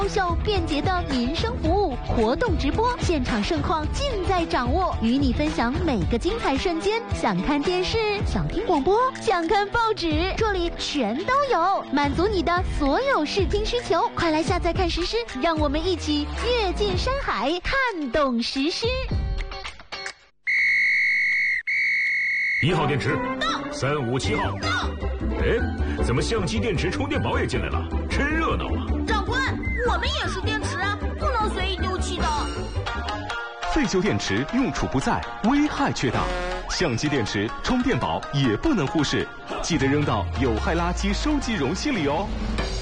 高效便捷的民生服务，活动直播，现场盛况尽在掌握，与你分享每个精彩瞬间。想看电视，想听广播，想看报纸，这里全都有，满足你的所有视听需求。快来下载看实施，让我们一起跃进山海，看懂实施。 1号电池到，357号到。哎，怎么相机、电池、充电宝也进来了？真热闹啊！ 长官，我们也是电池啊，不能随意丢弃的。 废旧电池用处不在，危害却大。相机、电池、充电宝也不能忽视，记得扔到有害垃圾收集容器里哦。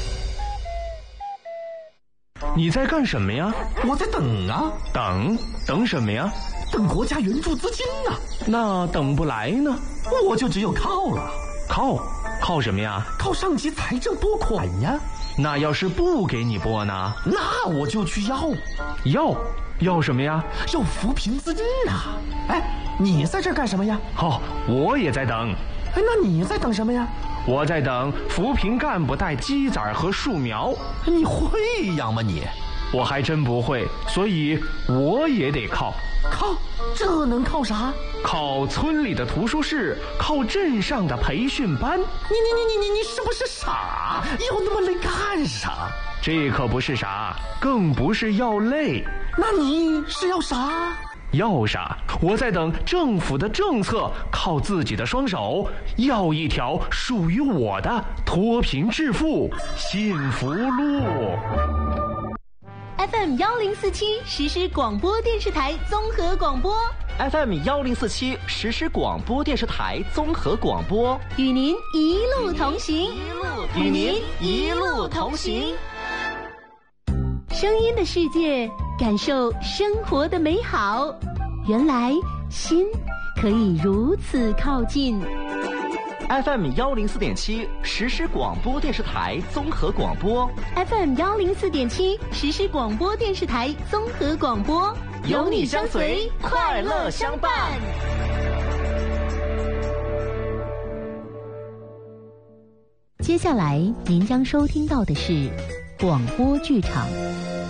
你在干什么呀？ 我在等啊。 等什么呀？ 等国家援助资金呢。 那等不来呢？ 我就只有靠了。 靠什么呀？ 靠上级财政拨款呀。 那要是不给你拨呢？ 那我就去要什么呀？ 要扶贫资金啊！哎，你在这干什么呀？ 我也在等。 哎，那你在等什么呀？ 我在等扶贫干部带鸡仔和树苗。 你会养吗你？ 我还真不会，所以我也得靠。 这能靠啥？ 靠村里的图书室，靠镇上的培训班。 你是不是傻？要那么累干啥？ 这可不是傻，更不是要累。 那你是要啥？ 要啥？我在等政府的政策，靠自己的双手，要一条属于我的脱贫致富幸福路。 FM 1047实时广播电视台综合广播。 FM 1047实时广播电视台综合广播， 与您一路同行， 与您一路同行。 声音的世界，感受生活的美好。原来心可以如此靠近。 FM 104.7实时广播电视台综合广播。 FM 104.7实时广播电视台综合广播， 有你相随，快乐相伴。 接下来您将收听到的是广播剧场。